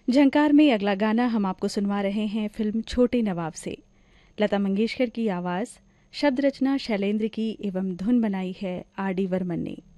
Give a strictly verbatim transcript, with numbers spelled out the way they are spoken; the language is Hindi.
झंकार में अगला गाना हम आपको सुनवा रहे हैं फिल्म छोटे नवाब से। लता मंगेशकर की आवाज़, शब्द रचना शैलेंद्र की एवं धुन बनाई है आर डी बर्मन ने।